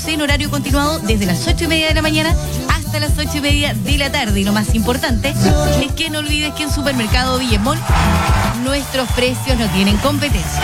Estamos en horario continuado desde las 8:30 de la mañana hasta las 8:30 de la tarde. Y lo más importante es que no olvides que en Supermercado Villemol nuestros precios no tienen competencia.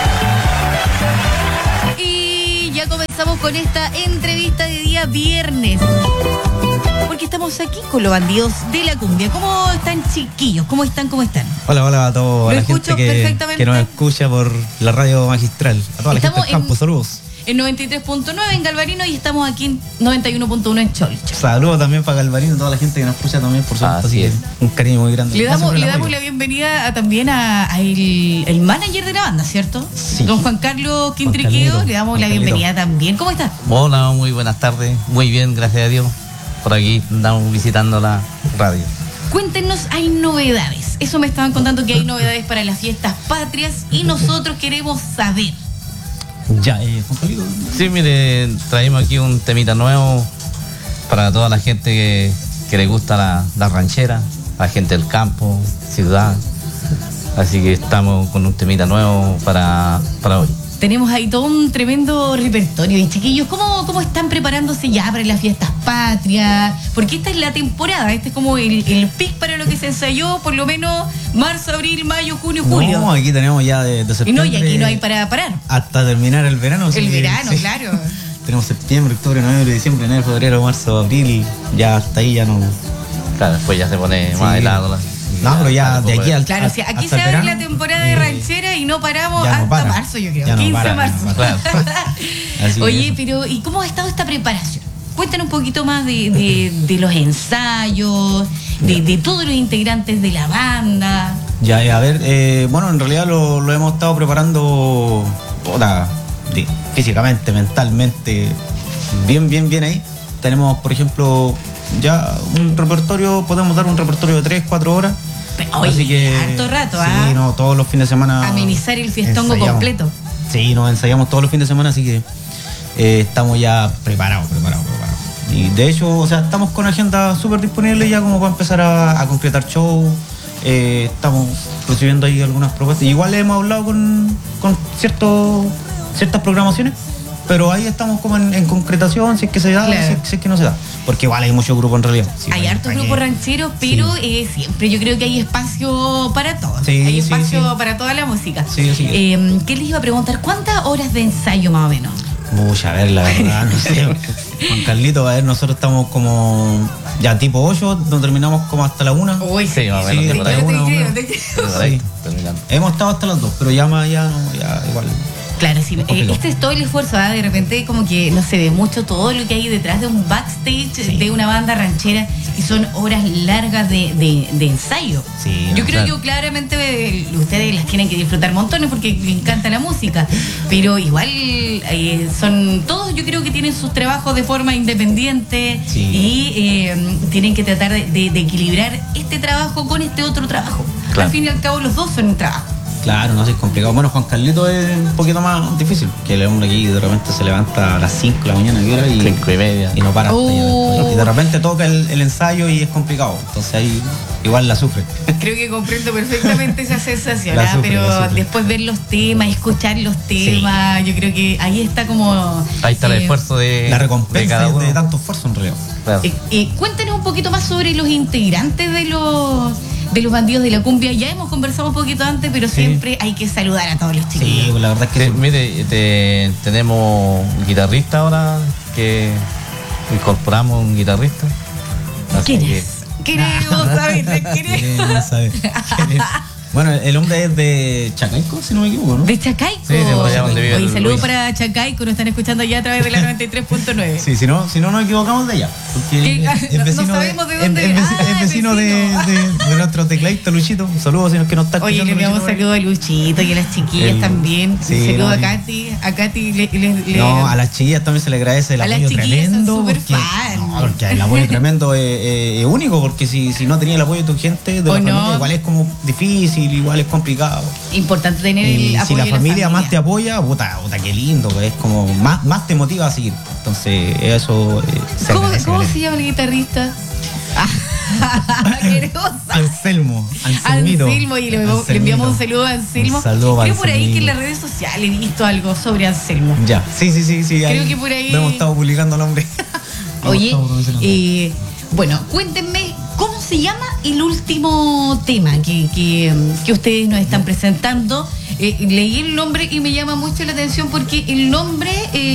Y ya comenzamos con esta entrevista de día viernes, porque estamos aquí con los bandidos de la cumbia. ¿Cómo están, chiquillos? ¿Cómo están? Hola a toda la gente que nos escucha por la radio magistral. A toda la gente del campo, saludos. En 93.9 en Galvarino y estamos aquí en 91.1 en Cholcha. Saludos también para Galvarino, toda la gente que nos escucha también, por supuesto. Así que un cariño muy grande. Le damos la bienvenida también a el manager de la banda, ¿cierto? Sí. Don Juan Carlos Quintriqueo. Le damos la bienvenida también. ¿Cómo estás? Hola, muy buenas tardes. Muy bien, gracias a Dios. Por aquí andamos visitando la radio. Cuéntenos, hay novedades. Eso me estaban contando, que hay novedades para las fiestas patrias y nosotros queremos saber. Ya, Juan Carlos. Sí, mire, traemos aquí un temita nuevo para toda la gente que le gusta la ranchera, la gente del campo, ciudad. Así que estamos con un temita nuevo para hoy. Tenemos ahí todo un tremendo repertorio. Y chiquillos, ¿cómo están preparándose ya para las fiestas patrias? Porque esta es la temporada, este es como el pic para lo que se ensayó, por lo menos marzo, abril, mayo, junio, julio. No, aquí tenemos ya de septiembre. Y aquí no hay para parar. Hasta terminar el verano. El verano, sí. Claro. Tenemos septiembre, octubre, noviembre, diciembre, enero, febrero, marzo, abril. Ya hasta ahí ya no. Claro, después ya se pone más helado. No, pero ya de aquí al claro, sí, aquí se abre la temporada de ranchera y no paramos hasta marzo, yo creo. 15 de marzo. Claro. Oye, pero ¿y cómo ha estado esta preparación? Cuéntanos un poquito más de los ensayos, de todos los integrantes de la banda. Ya, a ver, bueno, en realidad lo hemos estado preparando físicamente, mentalmente, bien ahí. Tenemos, por ejemplo, ya un repertorio, podemos dar un repertorio de 3-4 horas. Oye, así que harto rato, sí, no, todos los fines de semana. Amenizar el fiestongo completo. Sí, nos ensayamos todos los fines de semana, así que estamos ya preparados. Y de hecho, o sea, estamos con agenda súper disponible ya como para empezar a concretar show. Estamos recibiendo ahí algunas propuestas. Igual hemos hablado con ciertas programaciones, pero ahí estamos como en concretación, si es que se da, claro. si es que no se da. Porque igual hay muchos grupos en realidad. Sí, hay hartos grupos rancheros, pero sí. Siempre yo creo que hay espacio para todos. Sí, hay espacio para toda la música. Sí. ¿Qué les iba a preguntar? ¿Cuántas horas de ensayo más o menos? Mucha, a ver, la verdad, no sé. Juan Carlito, a ver, nosotros estamos como ya tipo 8, nos terminamos como hasta la 1. Uy, sí, más o menos. Te creo. Hemos estado hasta las 2, pero ya igual. Claro, sí, este es todo el esfuerzo, ¿eh? De repente como que no se ve mucho todo lo que hay detrás de un backstage de una banda ranchera, y son horas largas de ensayo. Sí, yo creo que claramente ustedes las tienen que disfrutar montones porque les encanta la música, pero igual son todos, yo creo que tienen sus trabajos de forma independiente y tienen que tratar de equilibrar este trabajo con este otro trabajo. Claro. Al fin y al cabo los dos son un trabajo. Claro, no sé, es complicado. Bueno, Juan Carlito es un poquito más difícil, que el hombre aquí de repente se levanta a las 5 de la mañana y 5:30 y no para hasta allá. Y de repente toca el ensayo y es complicado. Entonces ahí igual la sufre. Creo que comprendo perfectamente esa sensación, pero después ver los temas, escuchar los temas, yo creo que ahí está como... Ahí está el esfuerzo de la recompensa de cada uno. De tanto esfuerzo en realidad. Claro. Cuéntanos un poquito más sobre los integrantes de los bandidos de la cumbia. Ya hemos conversado un poquito antes, pero siempre hay que saludar a todos los chicos. Sí, pues la verdad es que mire, tenemos un guitarrista ahora, que incorporamos un guitarrista. ¿Quién es? Queremos saber, queremos saber. Bueno, el hombre es de Chacaico, si no me equivoco, ¿no? ¿De Chacaico? Sí, de por allá donde vive. Oye, saludos para Chacaico, nos están escuchando ya a través de la 93.9. Sí, si no nos equivocamos de allá. Porque es vecino, no sabemos de dónde es vecino de nuestro tecladista Luchito. Un saludo si no es que nos está escuchando. Oye, le enviamos un saludo a Luchito y a las chiquillas también. Sí, un saludo a Katy. A Katy No, a las chiquillas también se le agradece el apoyo tremendo. Porque el apoyo tremendo es único, porque si no tenía el apoyo de tu gente, de la familia, igual es como difícil, igual es complicado. Importante tener el apoyo si la de familia más te apoya, puta, qué lindo, es como más te motiva a seguir. Entonces, eso ¿Cómo se llama el guitarrista? Querosa. Anselmo, Anselmo, y le enviamos un saludo a Anselmo. Un saludo para Creo por ahí Anselmito. que en las redes sociales he visto algo sobre Anselmo. Ya, sí. Creo que por ahí- Lo hemos estado publicando el nombre. Oye, bueno, cuéntenme, ¿cómo se llama el último tema que ustedes nos están presentando? Leí el nombre y me llama mucho la atención porque el nombre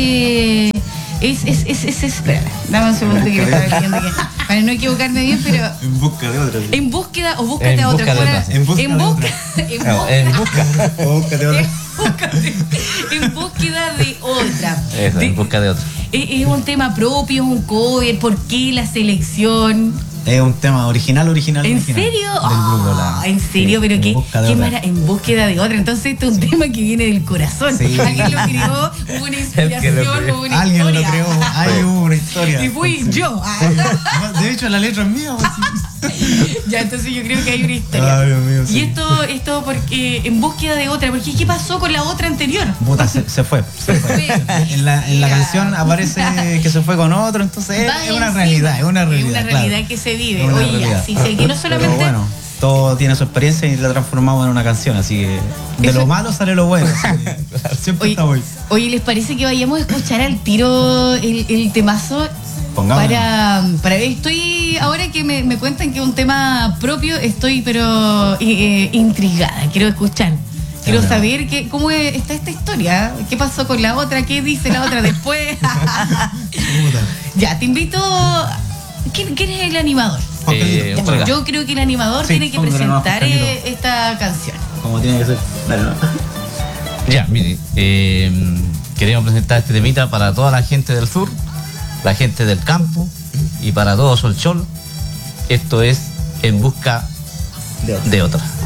espérame, dame un segundo que lo estaba leyendo aquí, para no equivocarme bien, pero En busca de otra. en búsqueda o búscate En a otra. busca de ¿Cuál otra, era? sí. En busca. Búscate otra. En búsqueda de otra. Eso, en busca de otro. Es un tema propio, es un cover. ¿Por qué la selección? Es un tema original. ¿En original serio? Del grupo, ¿En serio? sí, Pero en busca de otra. en búsqueda de otra. Entonces este es un tema que viene del corazón. Sí. Alguien lo creó, hubo una inspiración, creó. hubo una Alguien lo historia. creó. Hay una historia. Y fui Entonces, yo. De hecho, la letra es mía. Ya, entonces yo creo que hay una historia. Ay, Dios mío, sí. Y esto porque en búsqueda de otra, porque ¿qué pasó con la otra anterior? Puta, se fue. En la Mira. canción aparece que se fue con otro, entonces Va es una encima. realidad, es una realidad. Es una claro. realidad que se vive. Es una Oye, ya, realidad. sí, sí, aquí no Pero solamente. bueno, todo tiene su experiencia y la transformamos en una canción, así que de Eso- lo malo sale lo bueno. Así que siempre Oye, está bueno. oye, ¿les parece que vayamos a escuchar al tiro el temazo? Pongámoslo. Para ver, estoy, ahora que me cuentan que es un tema propio, estoy pero intrigada, quiero escuchar. Quiero Claro. saber cómo está esta historia, qué pasó con la otra, qué dice la otra después. Puta. Ya, te invito. ¿Quién es el animador? Juan Carlito. Juan. Yo creo que el animador Sí, tiene que póngale nomás, presentar Juan Carlito. esta canción. Como tiene que ser. Dale, no. Ya, mire, queremos presentar este temita para toda la gente del sur, la gente del campo y para todo Solchol. Esto es En Busca De otro. de Otra.